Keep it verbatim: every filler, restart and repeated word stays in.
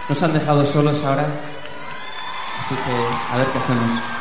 Nos han dejado solos ahora, así que a ver qué hacemos.